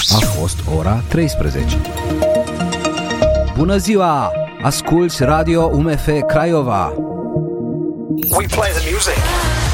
A fost ora 13. Bună ziua! Asculți Radio UMF Craiova. We play the music.